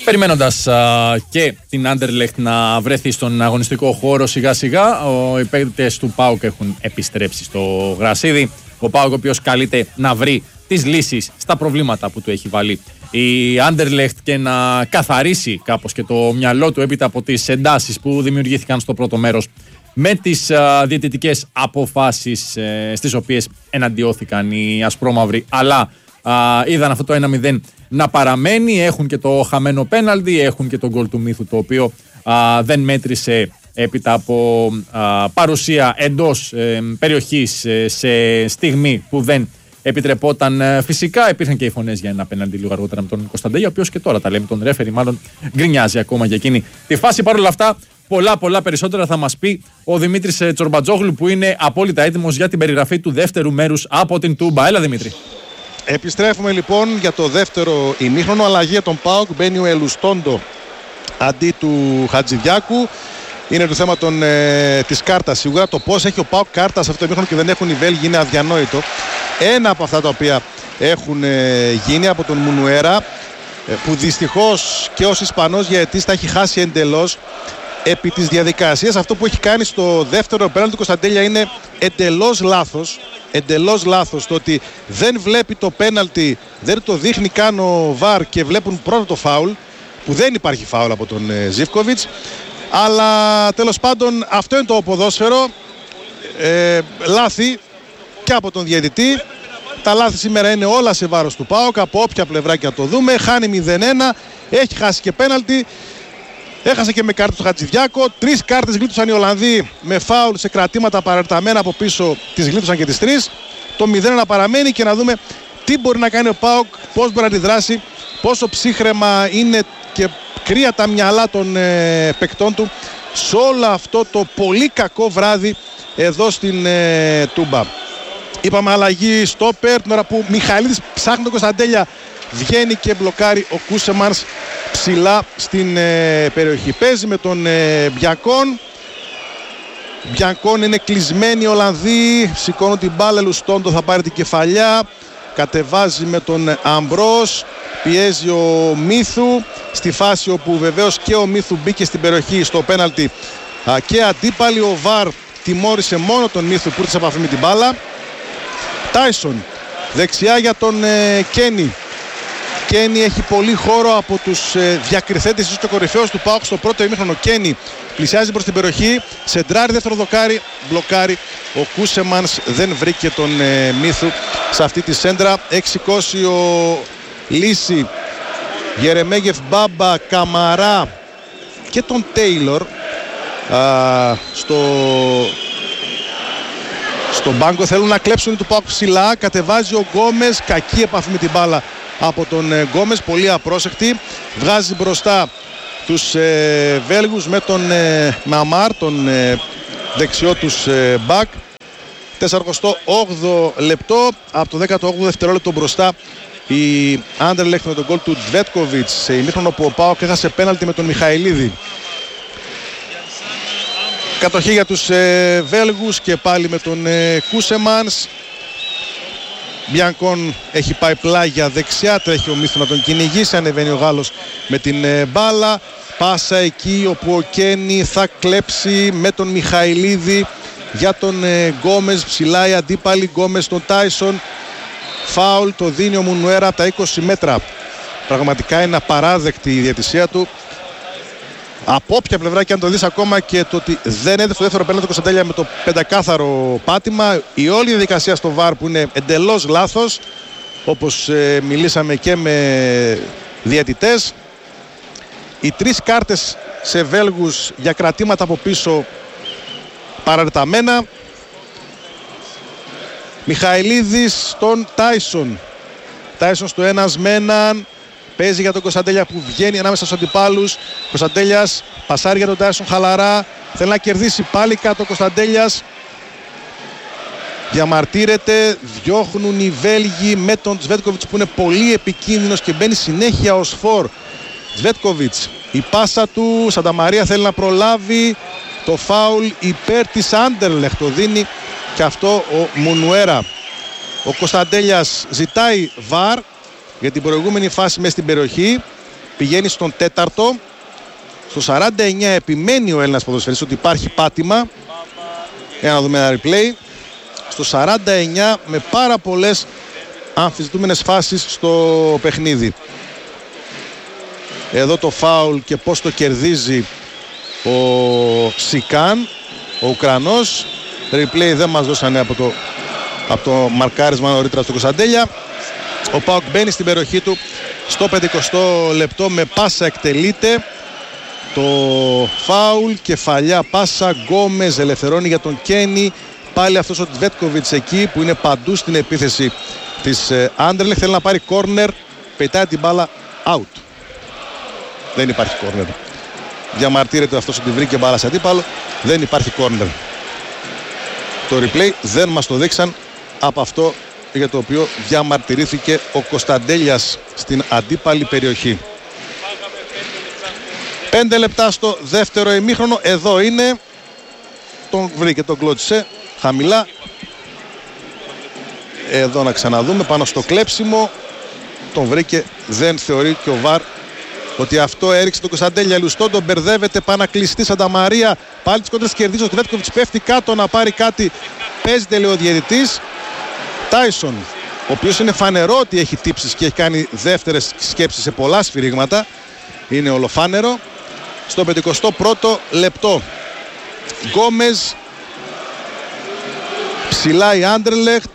Περιμένοντας και την Anderlecht να βρεθεί στον αγωνιστικό χώρο σιγά σιγά, οι παίκτες του ΠΑΟΚ έχουν επιστρέψει στο γρασίδι. Ο ΠΑΟΚ, ο οποίος καλείται να βρει τις λύσεις στα προβλήματα που του έχει βάλει η Anderlecht και να καθαρίσει κάπως και το μυαλό του έπειτα από τις εντάσεις που δημιουργήθηκαν στο πρώτο μέρος με τις διαιτητικές αποφάσεις στις οποίες εναντιώθηκαν οι ασπρόμαυροι, αλλά είδαν αυτό το 1-0 να παραμένει. Έχουν και το χαμένο πέναλτι, έχουν και το γκολ του Μύθου, το οποίο δεν μέτρησε έπειτα από παρουσία εντός περιοχής σε στιγμή που δεν επιτρεπόταν. Φυσικά υπήρχαν και οι φωνές για ένα πέναλτι λίγο αργότερα με τον Κωνσταντέλια, ο οποίος και τώρα τα λέμε, τον ρέφερι μάλλον γκρινιάζει ακόμα για εκείνη τη φάση. Παρ' όλα αυτά, πολλά περισσότερα θα μας πει ο Δημήτρης Τσορμπατζόγλου, που είναι απόλυτα έτοιμος για την περιγραφή του δεύτερου μέρους από την Τούμπα. Έλα Δημήτρη. Επιστρέφουμε λοιπόν για το δεύτερο ημίχρονο. Αλλαγή για τον ΠΑΟΚ, μπαίνει ο Ελουστόντο αντί του Χατζηδιάκου. Είναι το θέμα της κάρτας σίγουρα. Το πώς έχει ο ΠΑΟΚ κάρτα σε αυτό το ημίχρονο και δεν έχουν οι Βέλγοι είναι αδιανόητο. Ένα από αυτά τα οποία έχουν γίνει από τον Μουνουέρα, που δυστυχώς και ως Ισπανός διαιτητής τα έχει χάσει εντελώς. Επί της διαδικασίας, αυτό που έχει κάνει στο δεύτερο πέναλτι του Κωνσταντέλια είναι εντελώς λάθος. Εντελώς λάθος το ότι δεν βλέπει το πέναλτι, δεν το δείχνει καν ο ΒΑΡ και βλέπουν πρώτο το φάουλ, που δεν υπάρχει φάουλ από τον Ζίβκοβιτς. Αλλά τέλος πάντων αυτό είναι το ποδόσφαιρο. Λάθη και από τον διαιτητή. Τα λάθη σήμερα είναι όλα σε βάρος του ΠΑΟΚ, από όποια πλευρά και να το δούμε. Χάνει 0-1, έχει χάσει και πέναλτι. Έχασε και με κάρτα του Χατζηδιάκο. 3 κάρτες γλίτωσαν οι Ολλανδοί με φάουλ σε κρατήματα παραρταμένα από πίσω. Τις γλίτωσαν και τις 3. Το 0-1 παραμένει και να δούμε τι μπορεί να κάνει ο ΠΑΟΚ, πώς μπορεί να αντιδράσει, πόσο ψύχρεμα είναι και κρύα τα μυαλά των παικτών του σε όλο αυτό το πολύ κακό βράδυ εδώ στην Τούμπα. Είπαμε αλλαγή στόπερ, την ώρα που Μιχαηλίδης ψάχνει τον Κωνσταντέλια, βγαίνει και μπλοκάρει ο Κούσεμανς ψηλά στην περιοχή. Παίζει με τον Μπιακόν. Μπιακόν είναι κλεισμένοι οι Ολλανδοί. Σηκώνουν την μπάλα, Λουστόντο θα πάρει την κεφαλιά. Κατεβάζει με τον Αμπρός. Πιέζει ο Μύθου στη φάση όπου βεβαίως και ο Μύθου μπήκε στην περιοχή στο πέναλτι και αντίπαλοι. Ο ΒΑΡ τιμώρησε μόνο τον Μύθου που ήρθε σε επαφή με την μπάλα. Τάισον δεξιά για τον Κένι. Κένι έχει πολύ χώρο από τους διακριθέντες, ίσως και ο κορυφαίος του ΠΑΟΚ στο πρώτο ημίχρονο. Κένι πλησιάζει προς την περιοχή, σεντράρει δεύτερο δοκάρι, μπλοκάρει. Ο Κούσεμανς δεν βρήκε τον Μύθου σε αυτή τη σέντρα. Έχει σηκώσει ο Λύση, Γερεμέγεφ, Μπάμπα, Καμαρά και τον Τέιλορ στον πάγκο. Θέλουν να κλέψουν του ΠΑΟΚ ψηλά. Κατεβάζει ο Γκόμες, κακή επαφή με την μπάλα από τον Γκόμες, πολύ απρόσεκτη. Βγάζει μπροστά τους Βέλγους με τον Μαμάρ, τον δεξιό τους μπακ. 48 λεπτό, από το 18ο δευτερόλεπτο μπροστά η Anderlecht με τον γκολ του Ντβέτκοβιτς σε ημίχρονο που ο ΠΑΟΚ έχασε πέναλτι με τον Μιχαηλίδη. Κατοχή για τους Βέλγους και πάλι με τον Κούσεμανς. Μπιανκόν έχει πάει πλάγια δεξιά, τρέχει ο Μύθου να τον κυνηγήσει, ανεβαίνει ο Γάλλος με την μπάλα. Πάσα εκεί όπου ο Κένι θα κλέψει με τον Μιχαηλίδη για τον Γκόμες, ψηλά η αντίπαλη. Γκόμες τον Τάισον, φάουλ, το δίνει ο Μουνουέρα από τα 20 μέτρα. Πραγματικά είναι απαράδεκτη η διαιτησία του. Από όποια πλευρά και αν το δεις, ακόμα και το ότι δεν έδωσε το δεύτερο πέναλτι του Κωνσταντέλια με το πεντακάθαρο πάτημα, η όλη διαδικασία στο ΒΑΡ που είναι εντελώς λάθος, όπως μιλήσαμε και με διαιτητές. Οι 3 κάρτες σε Βέλγους για κρατήματα από πίσω παραρταμένα. Μιχαηλίδης στον Τάισον. Τάισον στο ένας με έναν. Παίζει για τον Κωνσταντέλια που βγαίνει ανάμεσα στους αντιπάλους. Κωνσταντέλιας πασάρει για τον Τάισον χαλαρά. Θέλει να κερδίσει πάλι κάτω ο Κωνσταντέλιας. Διαμαρτύρεται. Διώχνουν οι Βέλγοι με τον Τσβέτκοβιτς που είναι πολύ επικίνδυνος και μπαίνει συνέχεια ως φορ. Τσβέτκοβιτς, η πάσα του, Σανταμαρία θέλει να προλάβει. Το φάουλ υπέρ της Anderlecht το δίνει και αυτό ο Μουνουέρα. Ο Κωνσταντέλιας ζητάει ΒΑΡ για την προηγούμενη φάση μέσα στην περιοχή. πηγαίνει στον τέταρτο. Στο 49 επιμένει ο Έλληνας ποδοσφαιριστής ότι υπάρχει πάτημα. Για να δούμε ένα replay. Στο 49 με πάρα πολλές αμφισβητούμενες φάσεις στο παιχνίδι. Εδώ το φάουλ και πώς το κερδίζει ο Σικάν, ο Ουκρανός. Replay δεν μας δώσανε από το μαρκάρισμα νωρίτερα στο Κωνσταντέλια. Ο ΠΑΟΚ μπαίνει στην περιοχή του στο 50 λεπτό, με πάσα εκτελείται το φάουλ, κεφαλιά πάσα, Γκόμες ελευθερώνει για τον Κένι. Πάλι αυτός ο Τσβέτκοβιτς εκεί που είναι παντού στην επίθεση της Άντερλεχτ, θέλει να πάρει κόρνερ, πετάει την μπάλα out. Δεν υπάρχει κόρνερ. Διαμαρτύρεται αυτός ότι βρήκε μπάλα σε αντίπαλο, δεν υπάρχει κόρνερ. Το replay δεν μας το δείξαν από αυτό για το οποίο διαμαρτυρήθηκε ο Κωνσταντέλιας στην αντίπαλη περιοχή. 5 λεπτά στο δεύτερο ημίχρονο. Εδώ είναι. Τον βρήκε, τον κλώτσισε χαμηλά. Εδώ να ξαναδούμε πάνω στο κλέψιμο. Τον βρήκε. Δεν θεωρεί και ο ΒΑΡ ότι αυτό έριξε τον Κωνσταντέλια. Λουστό τον μπερδεύεται, πάει να κλειστεί Σαντα Μαρία. Πάλι τις κόντρες κερδίζει ο Τβέτκοβιτς, πέφτει κάτω να πάρει κάτι. Παίζεται, λέει ο διαιτητής. Τάισον, ο οποίος είναι φανερό ότι έχει τύψεις και έχει κάνει δεύτερες σκέψεις σε πολλά σφυρίγματα. Είναι ολοφάνερο. Στο 51ο λεπτό. Γκόμες. Ψηλά η Άντερλεχτ.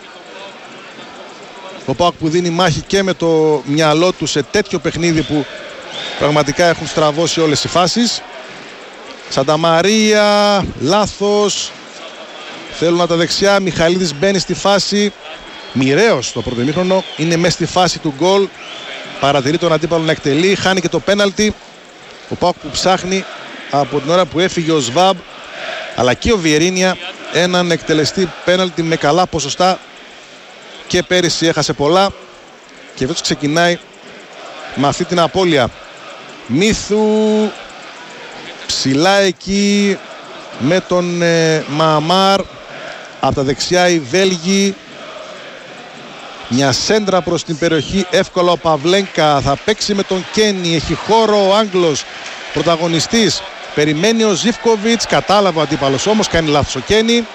Ο ΠΑΟΚ που δίνει μάχη και με το μυαλό του σε τέτοιο παιχνίδι που πραγματικά έχουν στραβώσει όλες οι φάσεις. Σαντα Μαρία, λάθος. Θέλουν να τα δεξιά. Μιχαλίδης μπαίνει στη φάση. Μοιραίος το πρώτο ημίχρονο. Είναι μέσα στη φάση του γκολ. Παρατηρεί τον αντίπαλο να εκτελεί. Χάνει και το πέναλτι. Ο ΠΑΟΚ που ψάχνει από την ώρα που έφυγε ο Σβάμπ αλλά και ο Βιερίνια έναν εκτελεστή πέναλτι με καλά ποσοστά. Και πέρυσι έχασε πολλά και φέτος ξεκινάει με αυτή την απώλεια. Μίθου ψηλά εκεί με τον Μααμάρ. Από τα δεξιά οι Βέλγοι. Μια σέντρα προς την περιοχή, εύκολα ο Παυλένκα. Θα παίξει με τον Κένι, έχει χώρο ο Άγγλος πρωταγωνιστής. Περιμένει ο Ζίβκοβιτς, κατάλαβε ο αντίπαλος όμως, κάνει λάθος ο Κένι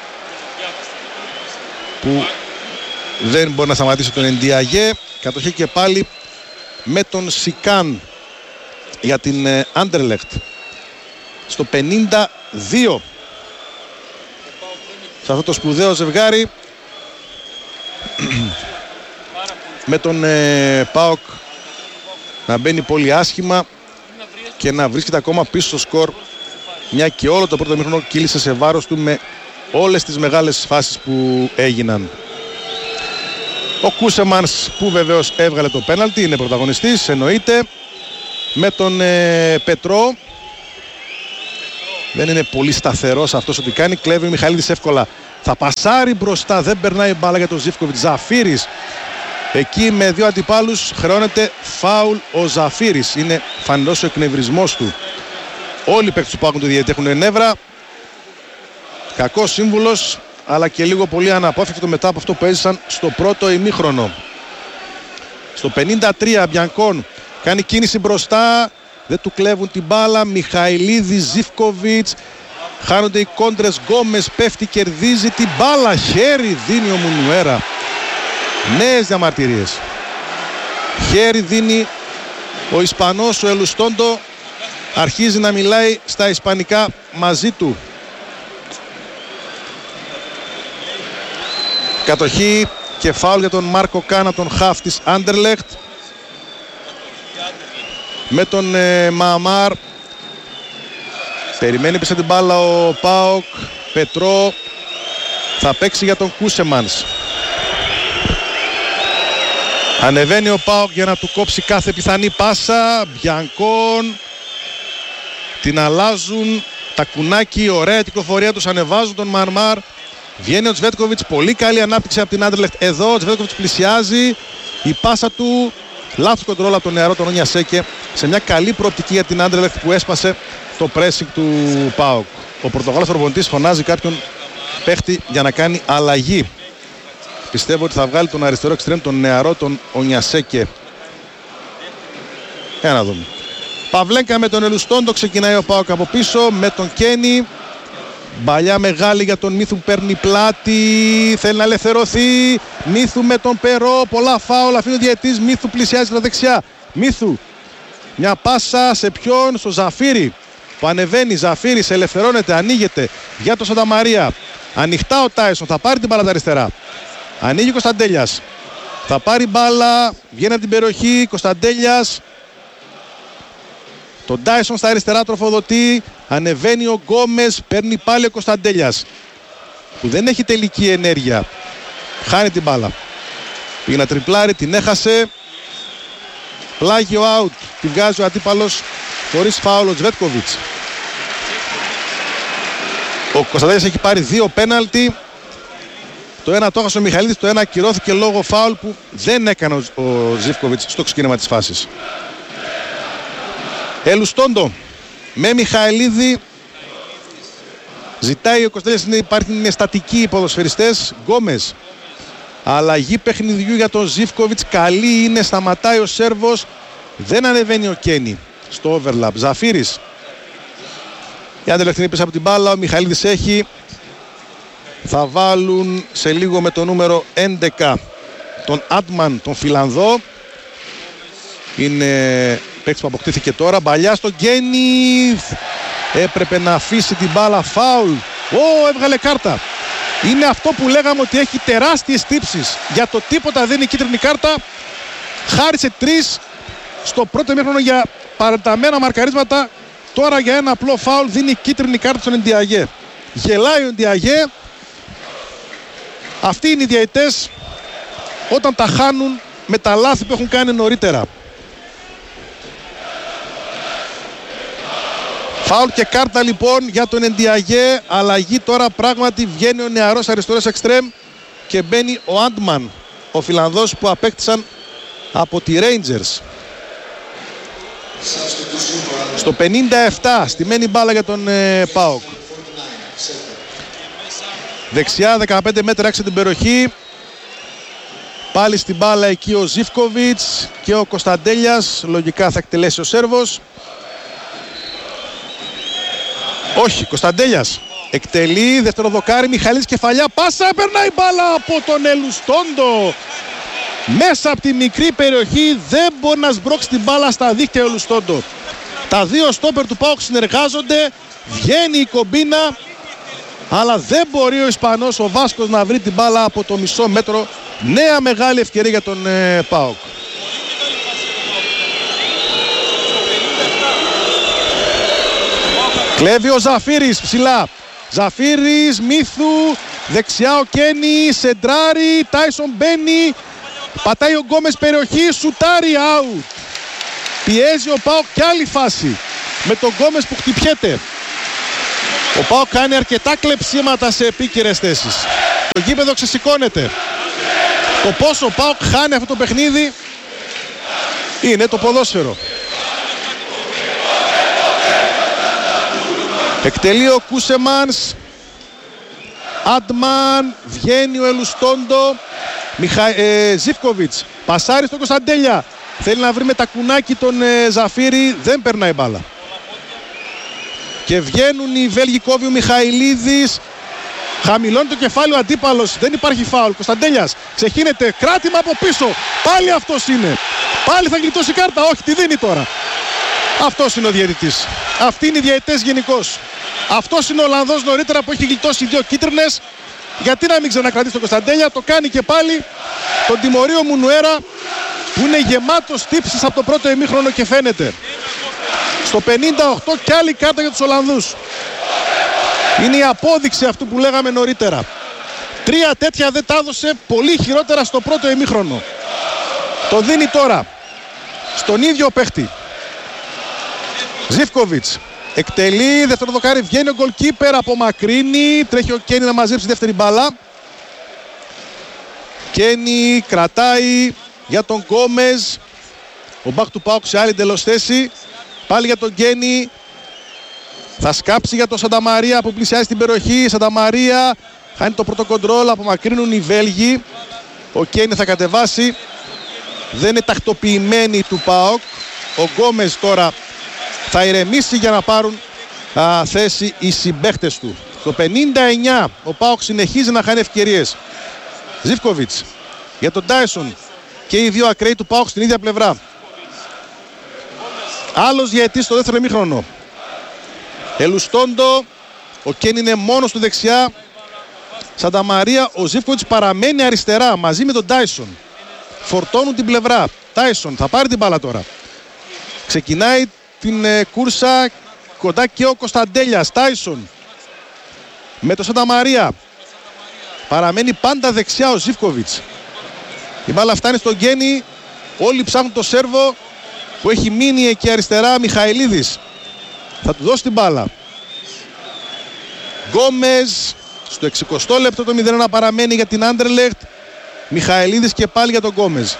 που δεν μπορεί να σταματήσει τον Εντιαγέ. Κατοχή και πάλι με τον Σικάν για την Άντερλεχτ στο 52. Σε αυτό το σπουδαίο ζευγάρι με τον ΠΑΟΚ να μπαίνει πολύ άσχημα και να βρίσκεται ακόμα πίσω στο σκορ, μια και όλο το πρώτο μήχρονο κύλησε σε βάρος του με όλες τις μεγάλες φάσεις που έγιναν. Ο Κούσεμανς που βεβαίως έβγαλε το πέναλτι είναι πρωταγωνιστής, εννοείται, με τον Πετρό. Δεν είναι πολύ σταθερός αυτός ότι κάνει, κλέβει ο Μιχαλίδης εύκολα, θα πασάρει μπροστά, δεν περνάει μπάλα για τον Ζίβκοβιτς. Ζαφύρης εκεί με δύο αντιπάλους, χρεώνεται φάουλ ο Ζαφύρης, είναι φανερός ο εκνευρισμός του. Όλοι οι παίκτες του ΠΑΟΚ του διαιτητή έχουν νεύρα. Κακός σύμβουλος, αλλά και λίγο πολύ αναπόφευκτο μετά από αυτό που έζησαν στο πρώτο ημίχρονο. Στο 53 Μπιανκόν κάνει κίνηση μπροστά, δεν του κλέβουν την μπάλα. Μιχαηλίδης, Ζίβκοβιτς, χάνονται οι κόντρες. Γκόμες πέφτει, κερδίζει την μπάλα, χέρι δίνει ο Μουνουέρα. Νέες διαμαρτυρίες. Χέρι δίνει ο Ισπανός, ο Ελουστόντο αρχίζει να μιλάει στα ισπανικά μαζί του. Κατοχή και φάουλ για τον Μάρκο Κάνα, τον χαφ της Άντερλεχτ. Με τον Μααμάρ. Περιμένει πίσω την μπάλα ο ΠΑΟΚ. Πετρό θα παίξει για τον Κούσεμανς. Ανεβαίνει ο ΠΑΟΚ για να του κόψει κάθε πιθανή πάσα. Μπιανκόν. Την αλλάζουν. Τα κουνάκι, ωραία κυκλοφορία τους, ανεβάζουν τον Μαρμάρ. Βγαίνει ο Τσβέτκοβιτς, πολύ καλή ανάπτυξη από την Άντερλεχτ. Εδώ ο Τσβέτκοβιτς πλησιάζει. Η πάσα του, λάθος κοντρόλ από τον νεαρό τον Όνια Σέκε. Σε μια καλή προοπτική για την Άντερλεχτ που έσπασε το pressing του ΠΑΟΚ. Ο Πορτογάλος προπονητής φωνάζει κάποιον παίχτη για να κάνει αλλαγή. Πιστεύω ότι θα βγάλει τον αριστερό εξτρέμ, τον νεαρό τον Όνια Σέκε. Για να δούμε. Παυλέγκα με τον Ελουστόντο, ξεκινάει ο ΠΑΟΚ από πίσω με τον Κένι. Μπαλιά μεγάλη για τον Μίθου, παίρνει πλάτη, θέλει να ελευθερωθεί. Μίθου με τον Περό, πολλά φάουλ, αφήνει ο διαιτής. Μίθου πλησιάζει στα δεξιά. Μίθου, μια πάσα σε ποιον? Στο Ζαφύρι που ανεβαίνει. Ζαφύρις ελευθερώνεται, ανοίγεται για τον Σανταμαρία. Ανοιχτά ο Τάισον, θα πάρει την μπάλα τα αριστερά. Ανοίγει ο Κωνσταντέλιας, θα πάρει μπάλα, βγαίνει από την περιοχή. Κωνσταντέλιας, τον Τάισον στα αριστερά τροφοδοτεί. Ανεβαίνει ο Γκόμες, παίρνει πάλι ο Κωνσταντέλιας που δεν έχει τελική ενέργεια. Χάνει την μπάλα. Πήγε να τριπλάρει, την έχασε. Πλάγιο out, τη βγάζει ο αντίπαλος χωρίς φάουλ ο Τζβέτκοβιτς. Ο Κωνσταντέλιας έχει πάρει 2 πέναλτι. Το ένα το έχασε ο Μιχαηλίδης, το ένα ακυρώθηκε λόγω φάουλ που δεν έκανε ο Ζίβκοβιτς στο ξεκίνημα της φάσης. Ελουστόντο με Μιχαηλίδη. Ζητάει ο Κωνσταντέλιας, υπάρχουν στατικοί οι ποδοσφαιριστές. Γκόμες. Αλλαγή παιχνιδιού για τον Ζίβκοβιτς. Καλή είναι, σταματάει ο Σέρβος. Δεν ανεβαίνει ο Κένι στο overlap. Ζαφύρης. Η αντελεχτινή πίσω από την μπάλα. Ο Μιχαηλίδης έχει. Θα βάλουν σε λίγο με το νούμερο 11 τον Άντμαν, τον Φιλανδό. Είναι παίκτης που αποκτήθηκε τώρα. Μπαλιά στον Κένι. Έπρεπε να αφήσει την μπάλα, φάουλ. Έβγαλε κάρτα. Είναι αυτό που λέγαμε ότι έχει τεράστιες τύψεις. Για το τίποτα δίνει κίτρινη κάρτα. Χάρισε 3 στο πρώτο ημίχρονο για παραταμένα μαρκαρίσματα. Τώρα για ένα απλό φάουλ δίνει κίτρινη κάρτα στον Ντιαγέ. Γελάει ο Ντιαγέ. Αυτοί είναι οι διαιτητές όταν τα χάνουν με τα λάθη που έχουν κάνει νωρίτερα. Φάουλ και κάρτα λοιπόν για τον Ντιαγέ. Αλλαγή τώρα, πράγματι βγαίνει ο νεαρός αριστερός εξτρέμ και μπαίνει ο Άντμαν, ο Φιλανδός που απέκτησαν από τη Rangers. Στο 57 στημένη μπάλα για τον ΠΑΟΚ. Δεξιά 15 μέτρα έξω την περιοχή. Πάλι στην μπάλα εκεί ο Ζίβκοβιτς και ο Κωνσταντέλιας. Λογικά θα εκτελέσει ο Σέρβος. Όχι, Κωνσταντέλιας εκτελεί, δεύτερο δοκάρι, Μιχαηλίδης κεφαλιά, πάσα, περνάει μπάλα από τον Ελουστόντο. Μέσα από τη μικρή περιοχή δεν μπορεί να σμπρώξει την μπάλα στα δίχτυα ο Ελουστόντο. Τα δύο στόπερ του ΠΑΟΚ συνεργάζονται, βγαίνει η κομπίνα, αλλά δεν μπορεί ο Ισπανός, ο Βάσκος, να βρει την μπάλα από το μισό μέτρο. Νέα μεγάλη ευκαιρία για τον ΠΑΟΚ. Κλέβει ο Ζαφύρης ψηλά. Ζαφύρης, Μίθου, δεξιά ο Κένι, σεντράρι, Τάισον μπαίνει, πατάει ο Γκόμες περιοχή, σουτάρι, out. Πιέζει ο ΠΑΟΚ κι άλλη φάση με τον Γκόμες που χτυπιέται. Ο ΠΑΟΚ κάνει αρκετά κλεψίματα σε επίκαιρες θέσεις. Το γήπεδο ξεσηκώνεται. Το πόσο ο ΠΑΟΚ χάνει αυτό το παιχνίδι είναι το ποδόσφαιρο. Εκτελεί ο Κούσεμανς. Άντμαν. Βγαίνει ο Ελουστόντο. Ζίβκοβιτς. Πασάρει στον Κωνσταντέλια. Θέλει να βρει με τα κουνάκι τον Ζαφύρη. Δεν περνάει μπάλα. Και βγαίνουν οι Βέλγοι, κόβει ο Μιχαηλίδης. Χαμηλώνει το κεφάλι ο αντίπαλος. Δεν υπάρχει φάουλ. Κωνσταντέλιας ξεχύνεται. Κράτημα από πίσω. Πάλι αυτός είναι. Πάλι θα γλιτώσει κάρτα. Όχι, τη δίνει τώρα. Αυτός είναι ο διαιτητής. Αυτοί είναι οι διαιτητές γενικώς. Αυτός είναι ο Ολλανδός νωρίτερα που έχει γλιτώσει 2 κίτρινες. Γιατί να μην ξανακρατήσει τον Κωνσταντέλια. Το κάνει και πάλι. Τον τιμωρεί ο Μουνουέρα που είναι γεμάτος τύψεις από το πρώτο ημίχρονο και φαίνεται. Στο 58 κι άλλη κάρτα για τους Ολλανδούς. Είναι η απόδειξη αυτού που λέγαμε νωρίτερα. 3 τέτοια δεν τα έδωσε, πολύ χειρότερα στο πρώτο ημίχρονο. Το δίνει τώρα στον ίδιο παίχτη. Ζίβκοβιτς εκτελεί, δεύτερο δοκάρι, βγαίνει ο γκολκίπερ, απομακρύνει, τρέχει ο Κένι να μαζέψει δεύτερη μπάλα. Κένι κρατάει για τον Γκόμεζ. Ο μπακ του ΠΑΟΚ σε άλλη εντελώς θέση. Πάλι για τον Κένι. Θα σκάψει για τον Σανταμαρία που πλησιάζει στην περιοχή. Σανταμαρία χάνει το πρώτο κοντρόλ, απομακρύνουν οι Βέλγοι. Ο Κένι θα κατεβάσει. Δεν είναι τακτοποιημένοι του ΠΑΟΚ. Ο Γκόμες τώρα θα ηρεμήσει για να πάρουν θέση οι συμπαίχτες του. Το 59 ο ΠΑΟΚ συνεχίζει να χάνει ευκαιρίες. Ζίβκοβιτς για τον Τάισον και οι δύο ακραίοι του ΠΑΟΚ στην ίδια πλευρά. Άλλος διαιτής στο δεύτερο ημίχρονο. Ελουστόντο, ο Κέν είναι μόνος του δεξιά. Σανταμαρία, ο Ζίβκοβιτς παραμένει αριστερά μαζί με τον Τάισον. Φορτώνουν την πλευρά. Τάισον θα πάρει την μπάλα τώρα. Ξεκινάει την κούρσα κοντά και ο Κωνσταντέλιας. Τάισον με τον Σανταμαρία. Παραμένει πάντα δεξιά ο Ζίβκοβιτς. Η μπάλα φτάνει στον Γκένι. Όλοι ψάχνουν το Σέρβο που έχει μείνει εκεί αριστερά. Μιχαηλίδης θα του δώσει την μπάλα. Γκόμες στο 60 λεπτό, το 0-1 παραμένει για την Άντερλεχτ. Μιχαηλίδης και πάλι για τον Γκόμες.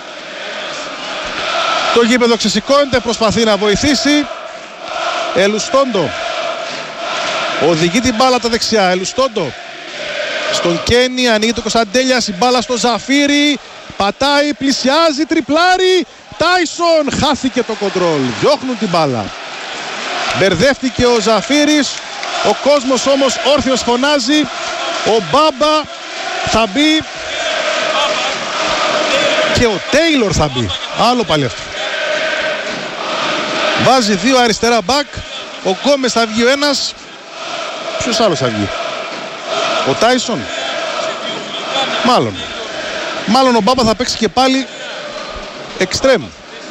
Το γήπεδο ξεσηκώνεται, προσπαθεί να βοηθήσει. Ελουστόντο οδηγεί την μπάλα τα δεξιά. Ελουστόντο στον Κένι, ανοίγει το Κωνσταντέλιας, η μπάλα στο Ζαφύρι. Πατάει, πλησιάζει, τριπλάρι. Τάισον, χάθηκε το κοντρόλ. Διώχνουν την μπάλα. Μπερδεύτηκε ο Ζαφύρης. Ο κόσμος όμως όρθιος φωνάζει. Ο Μπάμπα θα μπει. Και ο Τέιλορ θα μπει. Άλλο πάλι αυτό. Βάζει δύο αριστερά μπακ. Ο Γκόμες θα βγει ο ένας. Ποιος άλλος θα βγει? Ο Τάισον. Μάλλον ο Μπάμπα θα παίξει και πάλι εξτρέμ.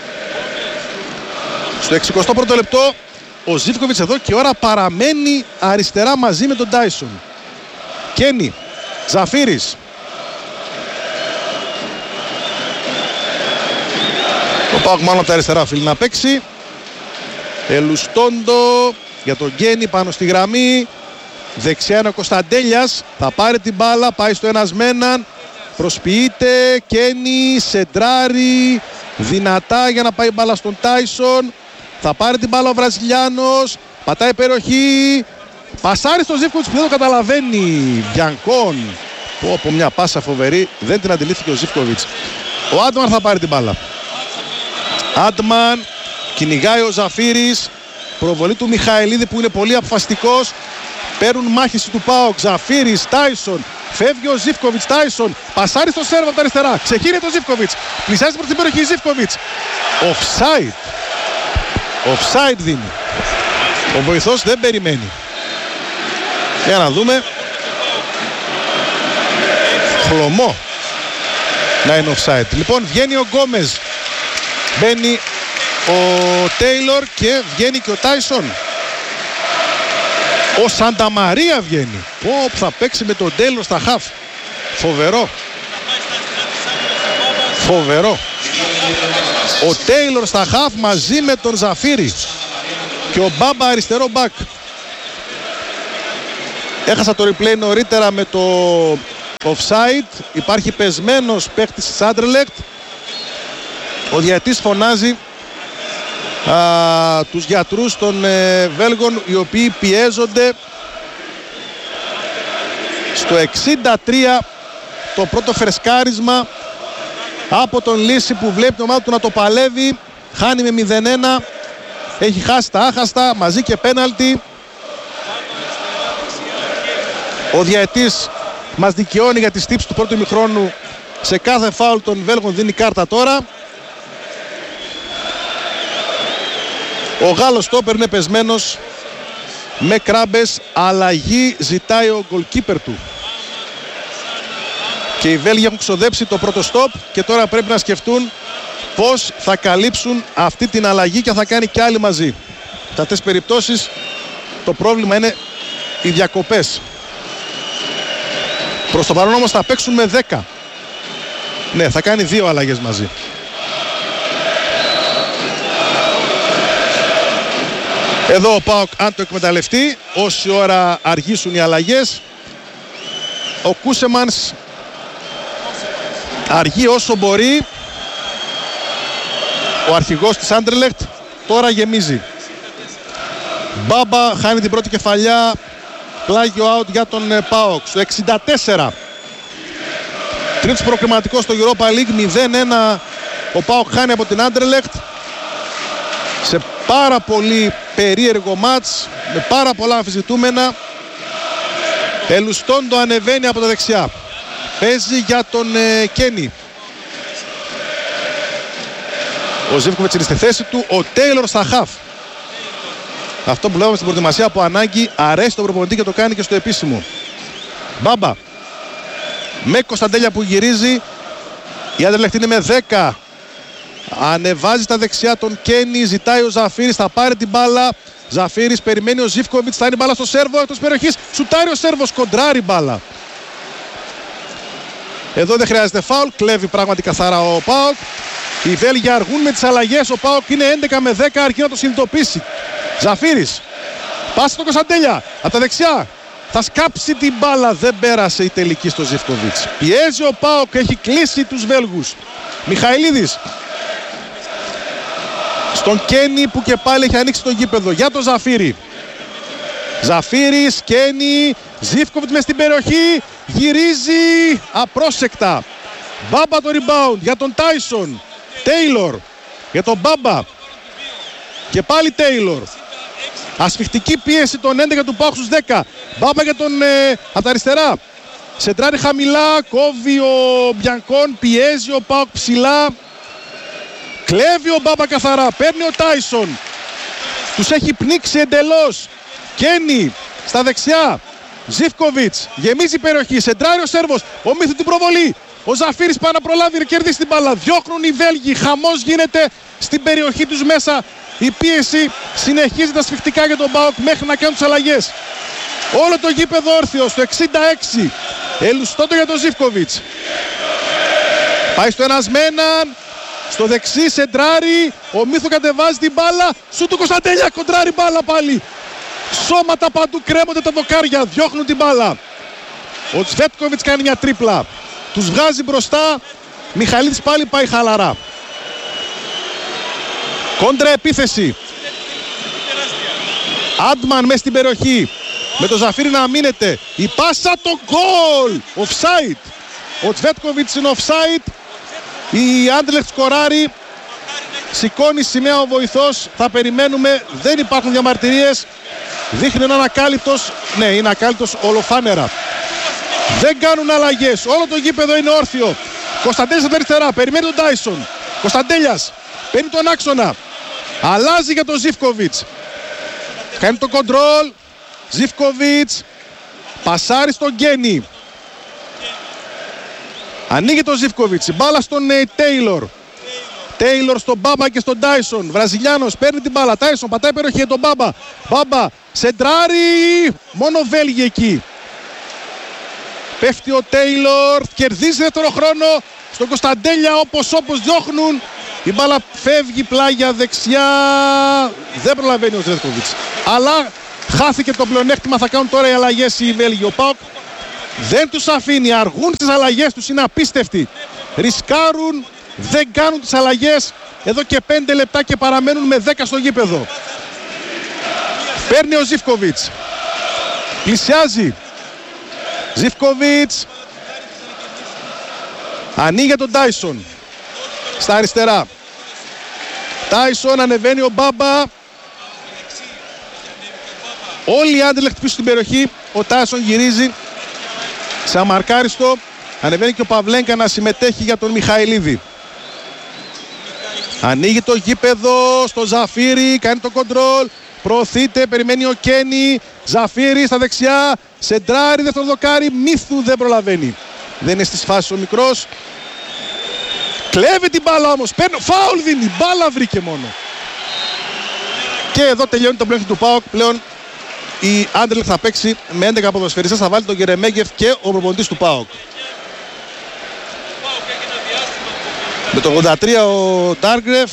Στο 61ο λεπτό ο Ζίβκοβιτς εδώ και ώρα παραμένει αριστερά μαζί με τον Τάισον. Κένι, Ζαφύρης. Ο ΠΑΟΚ μάλλον από τα αριστερά οφείλει να παίξει. Ελουστόντο για τον Γκένι πάνω στη γραμμή. Δεξιά είναι ο Κωνσταντέλιας. Θα πάρει την μπάλα, πάει στο ένας με έναν. Προσποιείται, Κένι, σεντράρει. Δυνατά για να πάει μπάλα στον Τάισον. Θα πάρει την μπάλα ο Βραζιλιάνος. Πατάει περιοχή. Πασάρει στο Ζίβκοβιτς που δεν το καταλαβαίνει. Μπιανκόν. Από μια πάσα φοβερή. Δεν την αντιλήφθηκε ο Ζίβκοβιτς. Ο Άντμαν θα πάρει την μπάλα. Άντμαν. Κυνηγάει ο Ζαφύρης. Προβολή του Μιχαηλίδη που είναι πολύ αποφασιστικός. Παίρνουν μάχηση του ΠΑΟΚ. Ζαφύρης, Τάισον. Φεύγει ο Ζίβκοβιτς, Τάισον. Πασάρει στο Σέρβο από τα αριστερά. Ξεχύνεται ο Ζίβκοβιτς. Πλησιάζει προς την περιοχή Ζίβκοβιτς. Offside. Offside δίνει. Ο βοηθός δεν περιμένει. Για να δούμε. Χλωμό να είναι offside. Λοιπόν, βγαίνει ο Γκόμες. Μπαίνει ο Τέιλορ και βγαίνει και ο Τάισον. Ο Σανταμαρία βγαίνει. Που θα παίξει με τον Τέιλορ στα χαφ. Φοβερό. Φοβερό. Ο Τέιλορ στα χαφ μαζί με τον Ζαφύρη. Και ο Μπάμπα αριστερό μπακ. Έχασα το replay νωρίτερα με το offside. Υπάρχει πεσμένος παίκτης της Άντερλεχτ. Ο διαιτής φωνάζει τους γιατρούς των Βέλγων, οι οποίοι πιέζονται. Στο 63 το πρώτο φρεσκάρισμα από τον Λύση που βλέπει την ομάδα του να το παλεύει. Χάνει με 0-1. Έχει χάσει τα άχαστα μαζί και πέναλτι. Ο διαιτής μας δικαιώνει για τη στύψη του πρώτου ημιχρόνου. Σε κάθε φάουλ των Βέλγων δίνει κάρτα τώρα. Ο Γάλλος στόπερ είναι πεσμένος με κράμπες. Αλλαγή ζητάει ο γκολκίπερ του. Και οι Βέλγοι έχουν ξοδέψει το πρώτο στόπ και τώρα πρέπει να σκεφτούν πώς θα καλύψουν αυτή την αλλαγή και θα κάνει και άλλοι μαζί. Σε αυτές τις περιπτώσεις το πρόβλημα είναι οι διακοπές. Προς το παρόν όμως θα παίξουν με 10. Ναι, θα κάνει 2 αλλαγές μαζί. Εδώ ο ΠΑΟΚ αν το εκμεταλλευτεί, όση ώρα αργήσουν οι αλλαγές. Ο Κούσεμανς αργεί όσο μπορεί. Ο αρχηγός της Άντερλεχτ τώρα γεμίζει. Μπάμπα χάνει την πρώτη κεφαλιά. Πλάγιο out για τον ΠΑΟΚ στο 64. Τρίτος προκριματικός στο Europa League. 0-1 ο ΠΑΟΚ χάνει από την Άντερλεχτ. σε πάρα πολύ περίεργο μάτς με πάρα πολλά αμφισβητούμενα. Ελουστόντο ανεβαίνει από τα δεξιά, παίζει για τον Κένι. Ο Ζίβκοβιτς είναι στη θέση του, ο Τέιλορ στα χαφ. Αυτό που βλέπουμε στην προετοιμασία από ανάγκη αρέσει τον προπονητή και το κάνει και στο επίσημο. Μπάμπα με Κωνσταντέλια που γυρίζει. Η Άντερλεχτ είναι με 10. Ανεβάζει στα δεξιά τον Κένι, ζητάει ο Ζαφίρης, θα πάρει την μπάλα. Ζαφίρης περιμένει ο Ζίβκοβιτς, θα είναι μπάλα στο Σέρβο εκτός περιοχής. Σουτάρει ο Σέρβος, κοντράρει μπάλα. Εδώ δεν χρειάζεται φάουλ, κλέβει πράγματι καθαρά ο ΠΑΟΚ. Οι Βέλγοι αργούν με τις αλλαγές, ο ΠΑΟΚ είναι 11 με 10, αρκεί να το συνειδητοποιήσει. Ζαφίρης, πάση στον Κωνσταντέλια, από τα δεξιά. Θα σκάψει την μπάλα, δεν πέρασε η τελική στο Ζίβκοβιτς. Πιέζει ο ΠΑΟΚ, έχει κλείσει τους Βέλγους. Μιχαηλίδης στον Κένι που και πάλι έχει ανοίξει το γήπεδο για τον Ζαφίρη. Ζαφίρης, Κένι, Ζίβκοβιτς μες στην περιοχή, γυρίζει απρόσεκτα. Μπάμπα το rebound για τον Τάισον. Τέιλορ για τον Μπάμπα. Και πάλι Τέιλορ. Ασφιχτική πίεση των 11 του ΠΑΟΚ στους 10. Μπάμπα για τον από τα αριστερά. Σεντράρει χαμηλά, κόβει ο Μπιανκόν, πιέζει ο ΠΑΟΚ ψηλά. Κλέβει ο Μπάμπα καθαρά, παίρνει ο Τάισον. Τους έχει πνίξει εντελώς. Κένι στα δεξιά. Ζίβκοβιτς γεμίζει η περιοχή, σεντράρει ο Σέρβος. Ο Μύθου την προβολή. Ο Ζαφίρης πάει να προλάβει να κερδίσει την μπάλα. Διώχνουν οι Βέλγοι, χαμός γίνεται στην περιοχή τους μέσα. Η πίεση συνεχίζεται ασφιχτικά για τον ΠΑΟΚ μέχρι να κάνουν τις αλλαγές. Όλο το γήπεδο όρθιο στο 66. Ελουστόντο για τον Ζίβκοβιτς. Πάει στο ένας με έναν. Στο δεξί σεντράρει. Ο Μύθου κατεβάζει την μπάλα. Σου του Κωνσταντέλια, κοντράρει μπάλα πάλι. Σώματα παντού, κρέμονται τα δοκάρια. Διώχνουν την μπάλα. Ο Τσβέτκοβιτς κάνει μια τρίπλα. Τους βγάζει μπροστά. Μιχαλίδης πάλι πάει χαλαρά. Κόντρα επίθεση. Άντμαν μέσα στην περιοχή. Με το Ζαφίρι να αμήνεται. Η πάσα, το γκολ. Offside. Ο Τσβέτκοβιτς είναι offside. Η Άντερλεχτ σκοράρει. Σηκώνει σημαία ο βοηθός. Θα περιμένουμε. Δεν υπάρχουν διαμαρτυρίες. Δείχνει έναν ακάλυπτος. Ναι, είναι ακάλυπτος ολοφάνερα. Δεν κάνουν αλλαγές. Όλο το γήπεδο είναι όρθιο. Κωνσταντέλιας από αριστερά. Περιμένει τον Τάισον. Κωνσταντέλιας παίρνει τον άξονα. Αλλάζει για τον Ζίβκοβιτς. Κάνει το κοντρόλ. Ζίβκοβιτς. Πασάρει στον Γκένι. Ανοίγει τον Ζίβκοβιτς. Μπάλα στον Τέιλορ. Τέιλορ στον Μπάμπα και στον Τάισον. Βραζιλιάνος παίρνει την μπάλα. Τάισον πατάει περιοχή για τον Μπάμπα. Μπάμπα σεντράρει. Μόνο Βέλγοι εκεί. Πέφτει ο Τέιλορ. Κερδίζει δεύτερο χρόνο. Στον Κωνσταντέλια όπως διώχνουν. Η μπάλα φεύγει πλάγια δεξιά. Δεν προλαβαίνει ο Ζίβκοβιτς. Αλλά χάθηκε το πλεονέκτημα. Θα κάνουν τώρα οι αλλαγές οι Βέλγοι. Ο ΠΑΟΚ δεν τους αφήνει. Αργούν στις αλλαγές τους. Είναι απίστευτοι. Ρισκάρουν. Δεν κάνουν τις αλλαγές. Εδώ και 5 λεπτά και παραμένουν με 10 στο γήπεδο. Παίρνει ο Ζίβκοβιτς. Πλησιάζει. Ζίβκοβιτς. Ανοίγει τον Τάισον. Στα αριστερά. Τάισον, ανεβαίνει ο Μπάμπα. Όλοι οι Άντερλεχτ πίσω στην περιοχή. Ο Τάισον γυρίζει. Σαν μαρκάριστο. Ανεβαίνει και ο Παυλένκα να συμμετέχει για τον Μιχαηλίδη. Ανοίγει το γήπεδο στο Ζαφίρι. Κάνει το κοντρόλ. Προωθείται. Περιμένει ο Κένι. Ζαφίρι στα δεξιά. Σεντράρι. Δεύτερο δοκάρι. Μύθου δεν προλαβαίνει. Δεν είναι στις φάσεις ο μικρός. Κλέβει την μπάλα όμως. Φάουλ δίνει. Μπάλα βρήκε μόνο. Και εδώ τελειώνει το πλέον του ΠΑΟΚ. Πλέον η Άντερλεχτ θα παίξει με 11 ποδοσφαιριστές. Θα βάλει τον Γερεμέγεφ και ο προπονητής του ΠΑΟΚ. Με το 83 ο Ντάργκρεφ.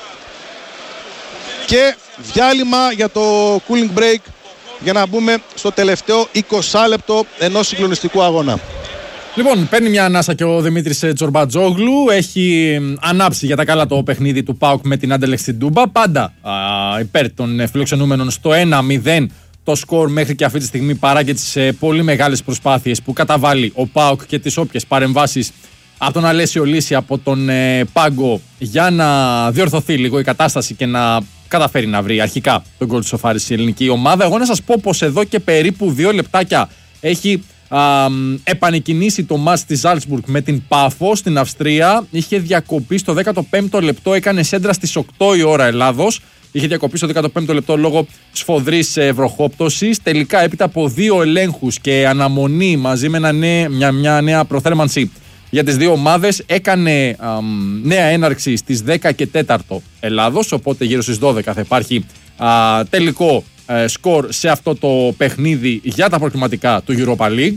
Και διάλειμμα για το cooling break για να μπούμε στο τελευταίο 20 λεπτό ενός συγκλονιστικού αγώνα. Λοιπόν, παίρνει μια ανάσα και ο Δημήτρης Τσορμπατζόγλου. Έχει ανάψει για τα καλά το παιχνίδι του ΠΑΟΚ με την Άντερλεχτ στην Τούμπα. Πάντα υπέρ των φιλοξενούμενων στο 1-0 το σκορ μέχρι και αυτή τη στιγμή, παρά και τις πολύ μεγάλες προσπάθειες που καταβάλει ο ΠΑΟΚ και τις όποιες παρεμβάσεις από τον Αλέσιο Λύση, από τον Πάγκο, για να διορθωθεί λίγο η κατάσταση και να καταφέρει να βρει αρχικά τον γκολ της σοφάρισης η ελληνική ομάδα. Εγώ να σας πω πως εδώ και περίπου 2 λεπτάκια έχει επανεκκινήσει το μάτς της Ζάλτσμπουργκ με την Πάφο στην Αυστρία. Είχε διακοπεί στο 15ο λεπτό, έκανε σέντρα στις 8 η ώρα Ελλάδος. Είχε διακοπεί στο 15ο λεπτό λόγω σφοδρής βροχόπτωσης. Τελικά, έπειτα από 2 ελέγχους και αναμονή μαζί με μια νέα προθέρμανση για τις δύο ομάδες, έκανε νέα έναρξη στις 10 και 4 Ελλάδος. Οπότε γύρω στις 12 θα υπάρχει τελικό σκορ σε αυτό το παιχνίδι για τα προκριματικά του Europa League.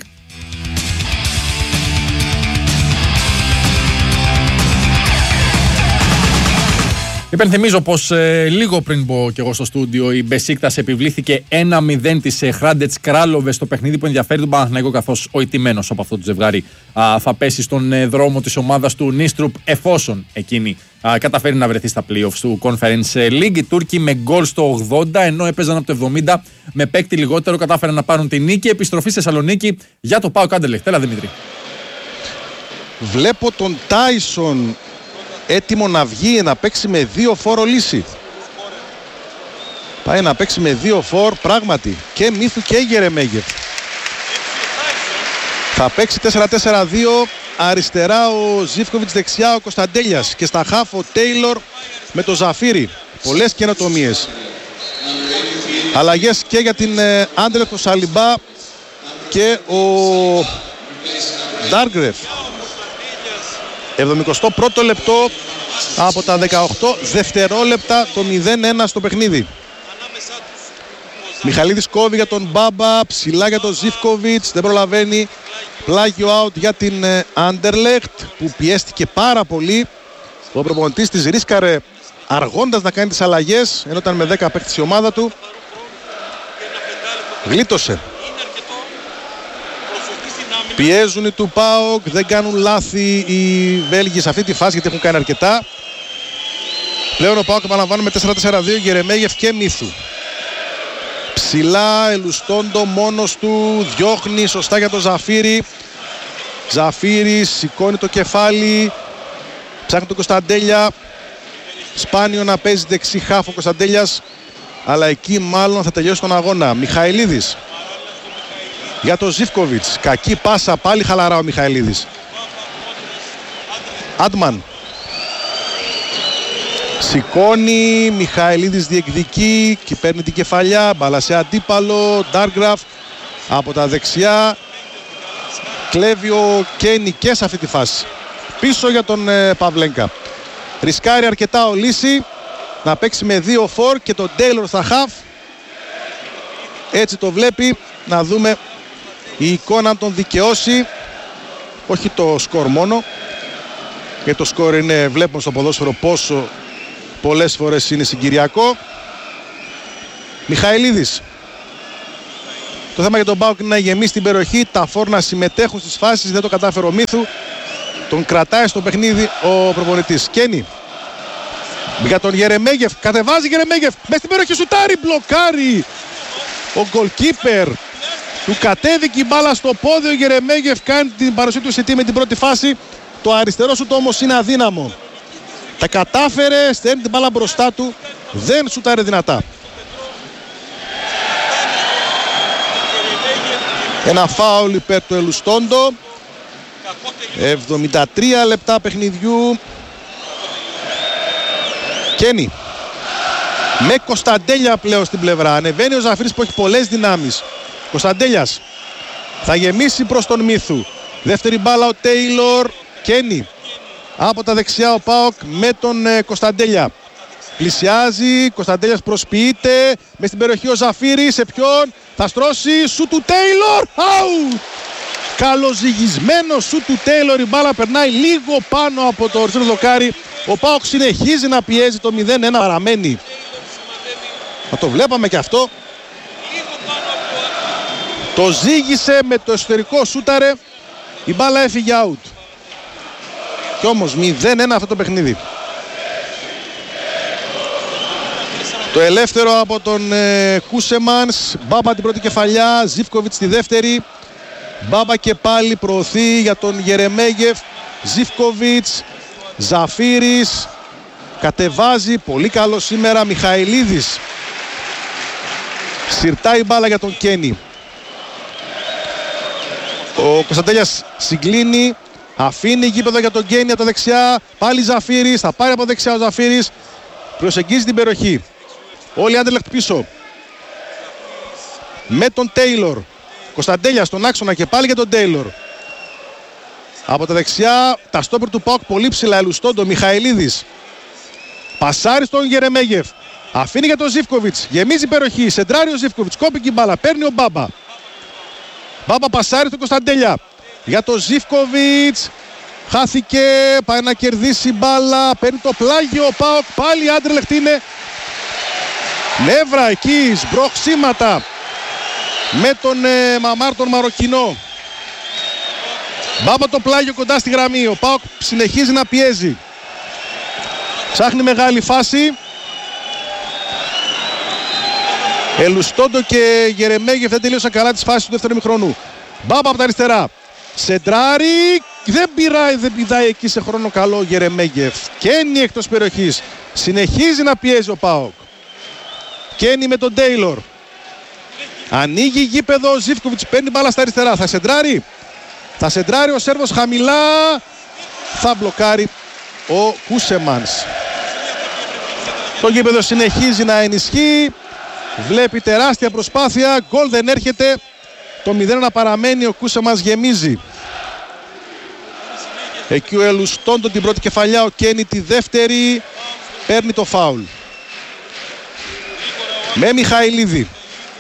Υπενθυμίζω πως λίγο πριν μπω και εγώ στο στούντιο, η Μπεσίκτας επιβλήθηκε 1-0 της Χράντετς Κράλοβε στο παιχνίδι που ενδιαφέρει τον Παναθηναϊκό, καθώς ο ηττημένος από αυτό το ζευγάρι θα πέσει στον δρόμο της ομάδας του Νίστρουπ, εφόσον εκείνη καταφέρει να βρεθεί στα playoffs του Conference League. Οι Τούρκοι με γκολ στο 80, ενώ έπαιζαν από το 70 με παίκτη λιγότερο, κατάφεραν να πάρουν την νίκη. Επιστροφή στη Θεσσαλονίκη για το ΠΑΟΚ Anderlecht. Έλα Δημήτρη. Βλέπω τον Τάισον έτοιμο να βγει να παίξει με 2 φόρ λύση. Πάει να παίξει με 2 φόρ πράγματι. Και Μίθου και Γερεμέγεφ. Θα παίξει 4-4-2. Αριστερά ο Ζίβκοβιτς, δεξιά ο Κωνσταντέλιας. Και στα χαφ ο Τέιλορ με το Ζαφίρι. Πολλές καινοτομίες. Αλλαγές και για την Anderlecht, ο Σαλιμπά και ο Ντάργκρεφ. 71ο λεπτό από τα 18 δευτερόλεπτα, το 0-1 στο παιχνίδι. Μιχαλίδης κόβει για τον Μπάμπα, ψηλά για τον Ζίβκοβιτς, δεν προλαβαίνει. Πλάγιο out για την Anderlecht που πιέστηκε πάρα πολύ. Ο προπονητής της ρίσκαρε αργώντας να κάνει τις αλλαγές, ενώ ήταν με 10 παίκτες η ομάδα του. Γλίτωσε. Πιέζουν οι του ΠΑΟΚ, δεν κάνουν λάθη οι Βέλγοι σε αυτή τη φάση γιατί έχουν κάνει αρκετά. Πλέον ο ΠΑΟΚ επαναλαμβάνουμε 4-4-2, Γερεμέγεφ και Μίθου. Ψηλά, Ελουστόντο μόνος του, διώχνει σωστά για τον Ζαφίρι. Ζαφίρις σηκώνει το κεφάλι, ψάχνει τον Κωνσταντέλια. Σπάνιο να παίζει δεξί χάφ ο Κωνσταντέλιας, αλλά εκεί μάλλον θα τελειώσει τον αγώνα. Μιχαηλίδης για τον Ζίβκοβιτς, κακή πάσα, πάλι χαλαρά ο Μιχαηλίδης. Άντμαν σηκώνει, Μιχαηλίδης διεκδικεί και παίρνει την κεφαλιά, μπάλα σε αντίπαλο. Ντάργκραφ από τα δεξιά, κλέβει ο Κένι και σε αυτή τη φάση. Πίσω για τον Παυλένκα. Ρισκάρει αρκετά ο Λύση να παίξει με 2 φόρ και τον Τέιλορ στα χαφ. Έτσι το βλέπει, να δούμε η εικόνα τον δικαιώσει, όχι το σκορ μόνο, και το σκορ είναι, βλέπουμε στο ποδόσφαιρο πόσο πολλές φορές είναι συγκυριακό. Μιχαηλίδης. Το θέμα για τον ΠΑΟΚ είναι να γεμίσει την περιοχή, τα φόρ να συμμετέχουν στις φάσεις, δεν το κατάφερε ο Μίθου. Τον κρατάει στο παιχνίδι ο προπονητής. Κένι για τον Γερεμέγεφ, κατεβάζει Γερεμέγεφ, μες στην περιοχή σουτάρει, μπλοκάρει ο γκολκίπερ. Του κατέβηκε η μπάλα στο πόδι, ο Γερεμέγεφ κάνει την παρουσία του σε με την πρώτη φάση. Το αριστερό σουτ όμως είναι αδύναμο. Τα κατάφερε, στέλνει την μπάλα μπροστά του, δεν σουτάρει δυνατά. Ένα φάουλ υπέρ του Ελουστόντο. 73 λεπτά παιχνιδιού. Κένι με Κωνσταντέλια πλέον στην πλευρά. Ανεβαίνει ο Ζαφίρης που έχει πολλές δυνάμεις. Κωνσταντέλιας θα γεμίσει προς τον Μίθου. Δεύτερη μπάλα ο Τέιλορ. Κένι από τα δεξιά ο ΠΑΟΚ με τον Κωνσταντέλια. Πλησιάζει, Κωνσταντέλιας προσποιείται. Μες στην περιοχή ο Ζαφίρης, σε ποιον θα στρώσει, σου του Τέιλορ. Out! Καλοζυγισμένο σου του Τέιλορ, η μπάλα περνάει λίγο πάνω από το οριζόντιο δοκάρι. Ο ΠΑΟΚ συνεχίζει να πιέζει, το 0-1 παραμένει. Θα το βλέπαμε και αυτό. Το ζύγισε με το εσωτερικό σούταρε, η μπάλα έφυγε out. Κι όμως 0-1 αυτό το παιχνίδι. Το ελεύθερο από τον Κούσεμανς. Μπάμπα την πρώτη κεφαλιά, Ζίβκοβιτς τη δεύτερη. Μπάμπα και πάλι προωθεί για τον Γερεμέγεφ. Ζίβκοβιτς, Ζαφίρης. Κατεβάζει, πολύ καλό σήμερα Μιχαηλίδης. Συρτάει μπάλα για τον Κένι. Ο Κωνσταντέλιας συγκλίνει, αφήνει γήπεδο για τον Κένι από τα δεξιά. Πάλι Ζαφύρης, θα πάρει από δεξιά ο Ζαφύρης. Προσεγγίζει την περιοχή. Όλοι οι Άντερλεχτ πίσω. Με τον Τέιλορ. Κωνσταντέλιας στον άξονα και πάλι για τον Τέιλορ. Από τα δεξιά τα στόπερ του ΠΑΟΚ πολύ ψηλά. Ελουστόντο, Μιχαηλίδης. Πασάρι στον Γερεμέγεφ. Αφήνει για τον Ζίβκοβιτς. Γεμίζει η περιοχή. Σεντράρει ο Ζίβκοβιτς. Κόπηκε η μπάλα. Παίρνει ο Μπάμπα. Μπάμπα πασάρι στον Κωνσταντέλια. Για τον Ζίβκοβιτς. Χάθηκε. Πάει να κερδίσει μπάλα. Παίρνει το πλάγιο ο ΠΑΟΚ. Πάλι η Άντερλεχτ είναι. Νεύρα εκεί. Σμπροχσίματα. Με τον Μαμάρ τον Μαροκινό. Μπάμπα το πλάγιο κοντά στη γραμμή. Ο ΠΑΟΚ συνεχίζει να πιέζει. Ψάχνει μεγάλη φάση. Ελουστόντο και Γερεμέγεφ δεν τελείωσαν καλά τις φάσεις του δεύτερου ημιχρονού. Μπάμπα από τα αριστερά. Σεντράρι. Δεν πηδάει εκεί σε χρόνο καλό ο Γερεμέγεφ. Κένι εκτός περιοχής. Συνεχίζει να πιέζει ο ΠΑΟΚ. Κένι με τον Τέιλορ. Ανοίγει γήπεδο. Ο Ζίβκοβιτς παίρνει μπάλα στα αριστερά. Θα σεντράρει. Θα σεντράρει ο Σέρβος χαμηλά. Θα μπλοκάρει ο Κούσεμανς. Το γήπεδο συνεχίζει να ενισχύει. Βλέπει τεράστια προσπάθεια. Γκολ δεν έρχεται. Το 0 παραμένει. Ο Κούσεμανς γεμίζει. Εκεί ο Ελουστόντο την πρώτη κεφαλιά. Ο Κένι τη δεύτερη. Παίρνει το φάουλ. Με Μιχαηλίδη.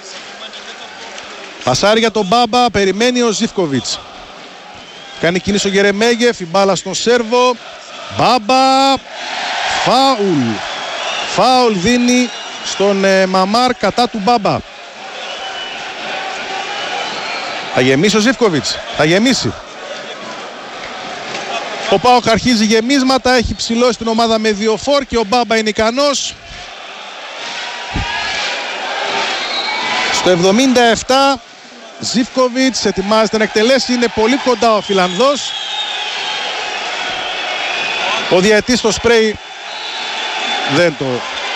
Πασάρει για τον Μπάμπα. Περιμένει ο Ζίβκοβιτς. Κάνει κίνηση ο Γερεμέγεφ. Η μπάλα στον Σέρβο. Μπάμπα. Φάουλ. Φάουλ δίνει στον Μαμάρ κατά του Μπάμπα. Θα γεμίσει ο Ζίβκοβιτς. Θα γεμίσει. Ο ΠΑΟΚ αρχίζει γεμίσματα. Έχει ψηλώσει την ομάδα με 2 φορ και ο Μπάμπα είναι ικανός. Στο 77 Ζίβκοβιτς ετοιμάζεται να εκτελέσει. Είναι πολύ κοντά ο Φιλανδός. Ο διαιτής στο σπρέι δεν το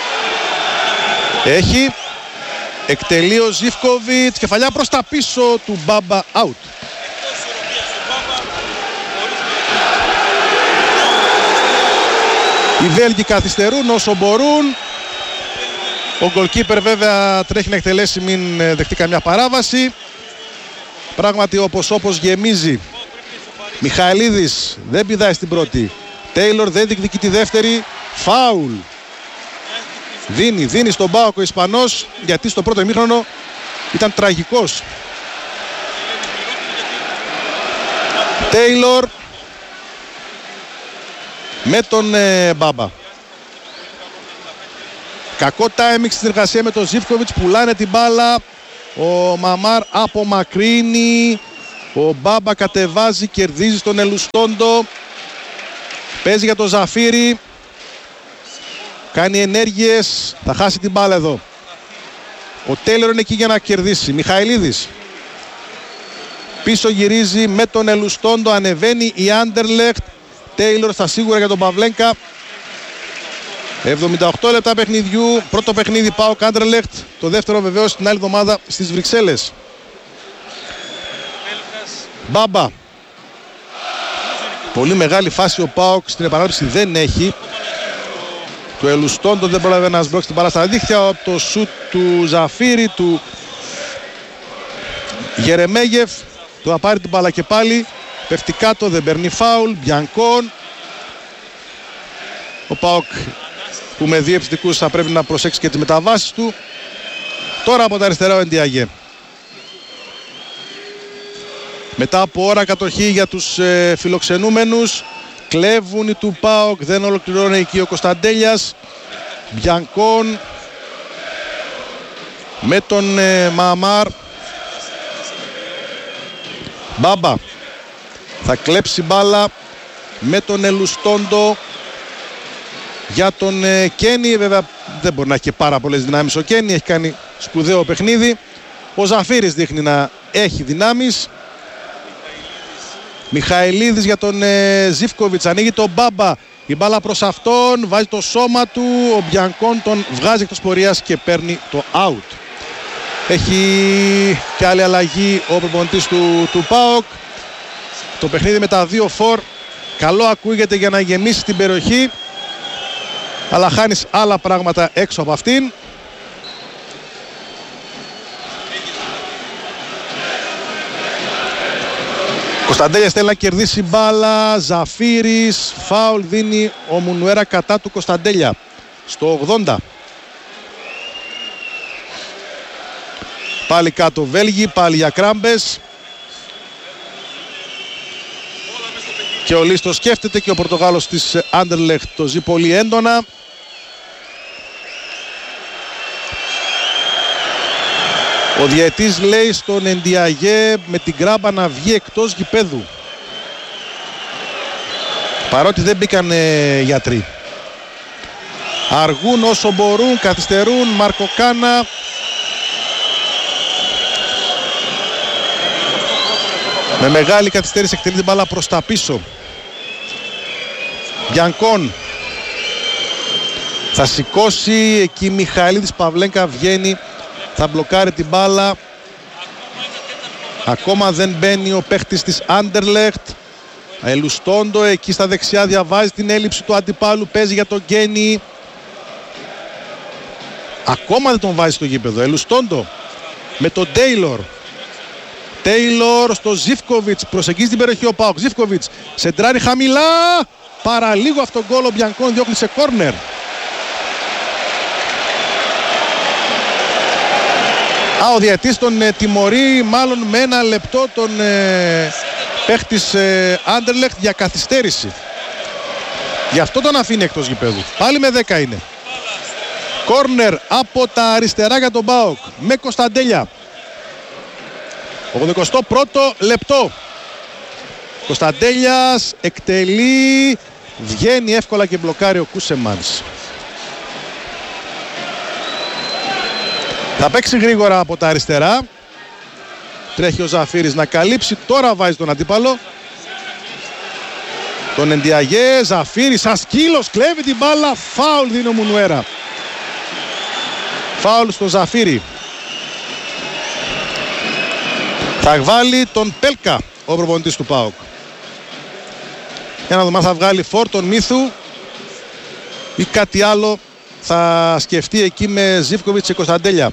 έχει. Εκτελεί ο Ζίβκοβιτς. Κεφαλιά προς τα πίσω του Μπάμπα. Out. Οι Βέλγοι καθυστερούν όσο μπορούν. Ο γκολκίπερ βέβαια τρέχει να εκτελέσει, μην δεχτεί καμιά παράβαση. Πράγματι όπως γεμίζει. Μιχαηλίδης δεν πηδάει στην πρώτη. Τέιλορ δεν διεκδικεί τη δεύτερη. Φάουλ. Δίνει στον ΠΑΟΚ ο Ισπανός, γιατί στο πρώτο ημίχρονο ήταν τραγικός. Τέιλορ με τον Μπάμπα. Κακό timing στη συνεργασία με τον Ζίβκοβιτς. Πουλάνε την μπάλα. Ο Μαμάρ απομακρύνει. Ο Μπάμπα κατεβάζει, κερδίζει στον Ελουστόντο. Παίζει για τον Ζαφύρη. Κάνει ενέργειες. Θα χάσει την μπάλα εδώ. Ο Τέιλορ είναι εκεί για να κερδίσει. Μιχαηλίδης. Πίσω γυρίζει με τον Ελουστόντο. Ανεβαίνει η Άντερλεχτ. Τέιλορ στα σίγουρα για τον Παυλένκα. 78 λεπτά παιχνιδιού. Πρώτο παιχνίδι ΠΑΟΚ Άντερλεχτ. Το δεύτερο βεβαίως την άλλη εβδομάδα στις Βρυξέλλες. Μπάμπα. Πολύ μεγάλη φάση ο ΠΑΟΚ στην επανάληψη δεν έχει. Το Ελουστόντο δεν πρόλαβε να σμπρώξει την μπάλα στα δίχτυα. Το σουτ του Ζαφύρη, του Γερεμέγεφ. Το θα πάρει την μπάλα και πάλι. Πέφτει κάτω, δεν παίρνει φάουλ. Μπιανκόν. Ο ΠΑΟΚ που με 2 επιθετικούς θα πρέπει να προσέξει και τις μεταβάσεις του. Τώρα από τα αριστερά ο Εντιαγέ. Μετά από ώρα κατοχή για τους φιλοξενούμενους. Κλέβουν οι του ΠΑΟΚ, δεν ολοκληρώνει εκεί ο Κωνσταντέλιας. Μπιανκόν με τον Μαμάρ. Μπάμπα θα κλέψει μπάλα με τον Ελουστόντο. Για τον Κένι, βέβαια δεν μπορεί να έχει και πάρα πολλές δυνάμεις ο Κένι, έχει κάνει σπουδαίο παιχνίδι. Ο Ζαφύρης δείχνει να έχει δυνάμεις. Μιχαηλίδης για τον Ζίβκοβιτς, ανοίγει τον Μπάμπα. Η μπάλα προς αυτόν, βάζει το σώμα του, ο Μπιανκόν τον βγάζει εκτός πορείας και παίρνει το out. Έχει και άλλη αλλαγή ο προπονητής του ΠΑΟΚ. Το παιχνίδι με τα 2 φορ καλό ακούγεται για να γεμίσει την περιοχή, αλλά χάνεις άλλα πράγματα έξω από αυτήν. Κωνσταντέλιας θέλει να κερδίσει μπάλα, Ζαφύρης, φάουλ δίνει ο Μουνουέρα κατά του Κωνσταντέλια στο 80. Πάλι κάτω Βέλγοι, πάλι για κράμπες. Και ο Λίστος σκέφτεται και ο Πορτογάλος της Άντερλεχτ το ζει πολύ έντονα. Ο διαιτής λέει στον Εντιαγέ με την κράμπα να βγει εκτός γηπέδου, παρότι δεν μπήκαν γιατροί. Αργούν όσο μπορούν, καθυστερούν. Μαρκοκάνα. Με μεγάλη καθυστέρηση εκτελεί την μπάλα προς τα πίσω. Μπιανκόν θα σηκώσει, εκεί Μιχαηλίδης, Παυλένκα βγαίνει, θα μπλοκάρει την μπάλα. Ακόμα δεν μπαίνει ο παίχτης της Άντερλεχτ. Ελουστόντο εκεί στα δεξιά διαβάζει την έλλειψη του αντιπάλου, παίζει για τον Γκένι. Ακόμα δεν τον βάζει στο γήπεδο. Ελουστόντο με τον Τέιλορ. Τέιλορ στο Ζίβκοβιτς, προσεγγίζει την περιοχή ο ΠΑΟΚ. Ζίβκοβιτς σεντράρει χαμηλά, παραλίγο αυτόν γκολ, ο Μπιανκόν διώχνει σε κόρνερ. Ο διαιτής τον τιμωρεί μάλλον με 1 λεπτό τον παίχτης Άντερλεχτ για καθυστέρηση. Γι' αυτό τον αφήνει εκτός γηπέδου. Πάλι με 10 είναι. Κόρνερ από τα αριστερά για τον ΠΑΟΚ με Κωνσταντέλια. 81ο λεπτό. Κωνσταντέλιας εκτελεί, βγαίνει εύκολα και μπλοκάρει ο Κούσεμανς. Θα παίξει γρήγορα από τα αριστερά. Τρέχει ο Ζαφύρης να καλύψει. Τώρα βάζει τον αντίπαλο, τον Εντιαγέ. Ζαφύρης σαν σκύλος κλέβει την μπάλα. Φάουλ δίνει ο Μουνουέρα. Φάουλ στο Ζαφύρη. Θα βάλει τον Πέλκα ο προπονητής του ΠΑΟΚ. Για να δούμε αν θα βγάλει φορ τον Μίθου ή κάτι άλλο θα σκεφτεί εκεί με Ζίβκοβιτς και Κωνσταντέλια.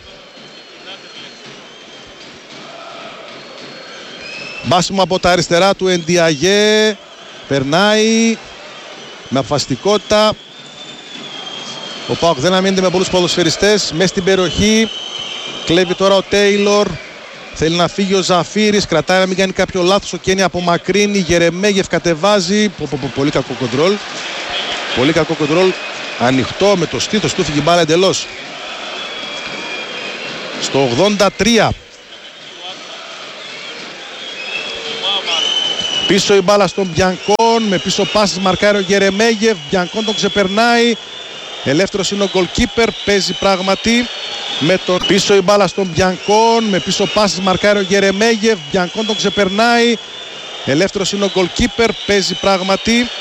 Μπάσιμο από τα αριστερά του Εντιαγέ. Περνάει με αποφασιστικότητα. Ο ΠΑΟΚ δεν αμήνεται με πολλούς ποδοσφαιριστές. Μες στην περιοχή κλέβει τώρα ο Τέιλορ. Θέλει να φύγει ο Ζαφύρης. Κρατάει να μην κάνει κάποιο λάθος. Ο Κένι απομακρύνει. Γερεμέγεφ κατεβάζει. Πολύ κακό κοντρόλ. Πολύ κακό κοντρόλ. Ανοιχτό με το στήθος του. Φύγει η μπάλα εντελώς. Στο 83. Πίσω η μπάλα στον Μπιανκόν. Με πίσω πάσης μαρκάρει ο Γερεμέγεφ. Μπιανκόν τον ξεπερνάει. Ελεύθερος είναι ο goalkeeper. Παίζει πράγματι με τον πίσω η μπάλα στον Μπιανκόν. Με πίσω πάσης μαρκάρει ο Γερεμέγεφ. Μπιανκόν τον ξεπερνάει. Ελεύθερος είναι ο goalkeeper. Παίζει πράγματι